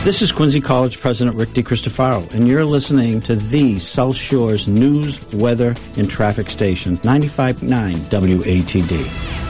This is Quincy College President Rick DeCristofaro, and you're listening to the South Shore's news, weather, and traffic station, 95.9 WATD.